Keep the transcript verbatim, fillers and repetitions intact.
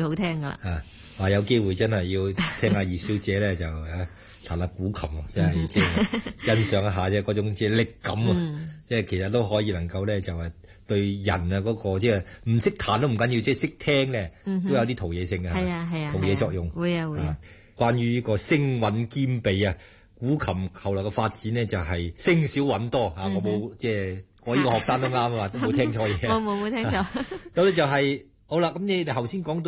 會好聽噶啦。 啊，話有機會真係要聽下葉小姐咧就誒彈下古琴，真係即係欣賞一下啫，嗰種即係力感啊， 嗯、 即係其實都可以能夠咧就係對人啊嗰個即係唔識彈都唔緊要，即係識聽咧都有啲陶冶性嘅， 係啊係啊， 陶冶作用。 會啊會啊。 關於呢個聲韻兼備啊，古琴後來嘅發展呢，就係聲少韻多啊！我冇即係我呢個學生都啱啊，都冇聽錯嘢。 我冇冇聽錯。 咁咧就係好啦，咁你哋頭先講到。